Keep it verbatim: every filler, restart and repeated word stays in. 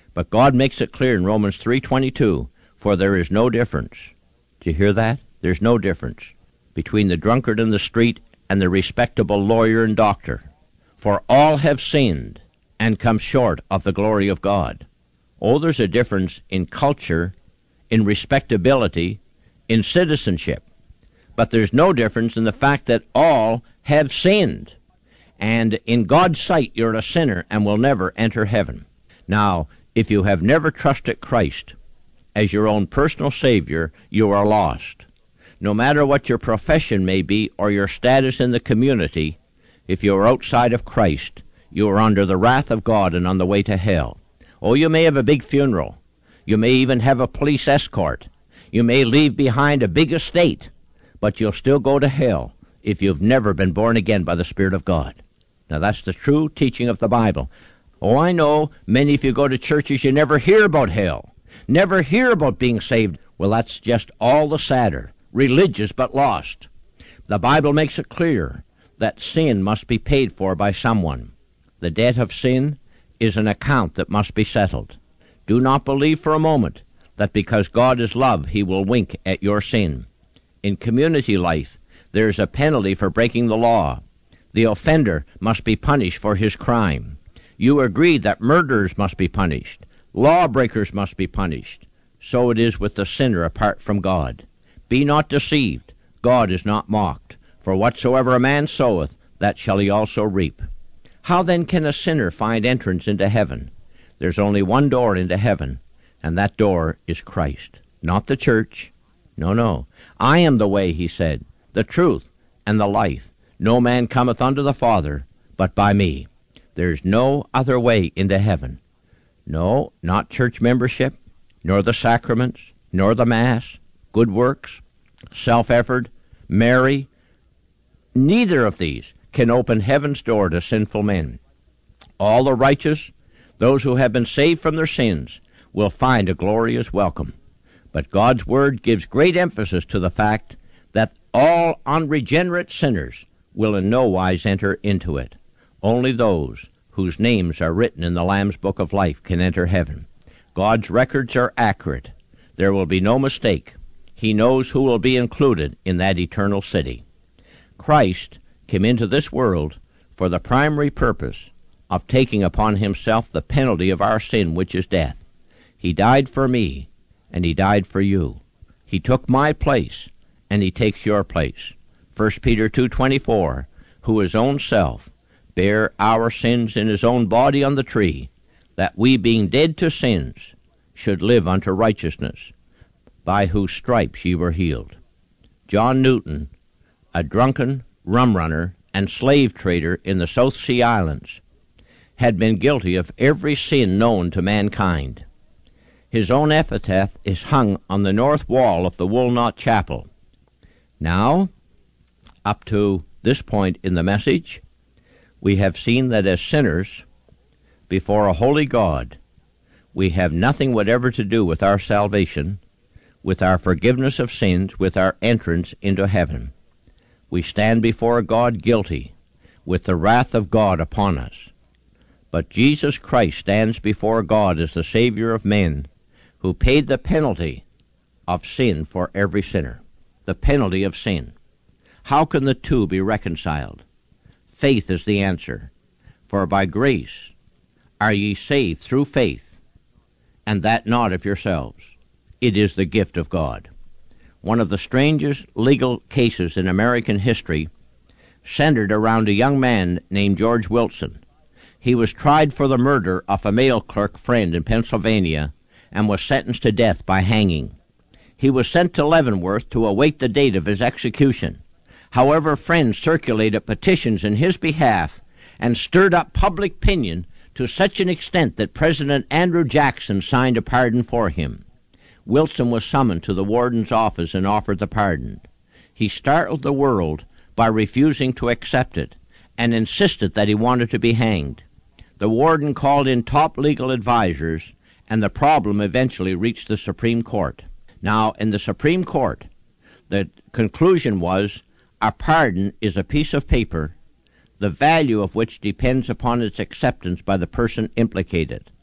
But God makes it clear in Romans three twenty-two, for there is no difference. Do you hear that? There's no difference between the drunkard in the street and the respectable lawyer and doctor. For all have sinned and come short of the glory of God. Oh, there's a difference in culture, in respectability, in citizenship. But there's no difference in the fact that all have sinned. And in God's sight, you're a sinner and will never enter heaven. Now, if you have never trusted Christ as your own personal Savior, you are lost. No matter what your profession may be or your status in the community, if you are outside of Christ, you are under the wrath of God and on the way to hell. Oh, you may have a big funeral. You may even have a police escort. You may leave behind a big estate, but you'll still go to hell if you've never been born again by the Spirit of God. Now, that's the true teaching of the Bible. Oh, I know many of you go to churches, you never hear about hell, never hear about being saved. Well, that's just all the sadder. Religious but lost. The Bible makes it clear that sin must be paid for by someone. The debt of sin is an account that must be settled. Do not believe for a moment that because God is love, he will wink at your sin. In community life, there is a penalty for breaking the law. The offender must be punished for his crime. You agree that murderers must be punished. Lawbreakers must be punished. So it is with the sinner apart from God. Be not deceived. God is not mocked. For whatsoever a man soweth, that shall he also reap. How then can a sinner find entrance into heaven? There's only one door into heaven, and that door is Christ. Not the church. No, no. I am the way, he said, the truth, and the life. No man cometh unto the Father, but by me. There's no other way into heaven. No, not church membership, nor the sacraments, nor the Mass, good works, self-effort, Mary. Neither of these can open heaven's door to sinful men. All the righteous, those who have been saved from their sins, will find a glorious welcome. But God's Word gives great emphasis to the fact that all unregenerate sinners will in no wise enter into it. Only those whose names are written in the Lamb's Book of Life can enter heaven. God's records are accurate. There will be no mistake. He knows who will be included in that eternal city. Christ came into this world for the primary purpose of taking upon himself the penalty of our sin, which is death. He died for me, and he died for you. He took my place, and he takes your place. First Peter two twenty-four, who his own self bare our sins in his own body on the tree, that we, being dead to sins, should live unto righteousness, by whose stripes ye were healed. John Newton, a drunken rum runner and slave trader in the South Sea Islands, had been guilty of every sin known to mankind. His own epitaph is hung on the north wall of the Woolnot Chapel. Now, up to this point in the message, we have seen that as sinners before a holy God, we have nothing whatever to do with our salvation, with our forgiveness of sins, with our entrance into heaven. We stand before God guilty, with the wrath of God upon us. But Jesus Christ stands before God as the Savior of men, who paid the penalty of sin for every sinner. The penalty of sin. How can the two be reconciled? Faith is the answer. For by grace are ye saved through faith, and that not of yourselves. It is the gift of God. One of the strangest legal cases in American history centered around a young man named George Wilson. He was tried for the murder of a mail clerk friend in Pennsylvania and was sentenced to death by hanging. He was sent to Leavenworth to await the date of his execution. However, friends circulated petitions in his behalf and stirred up public opinion to such an extent that President Andrew Jackson signed a pardon for him. Wilson was summoned to the warden's office and offered the pardon. He startled the world by refusing to accept it and insisted that he wanted to be hanged. The warden called in top legal advisers, and the problem eventually reached the Supreme Court. Now, in the Supreme Court, the conclusion was a pardon is a piece of paper, the value of which depends upon its acceptance by the person implicated.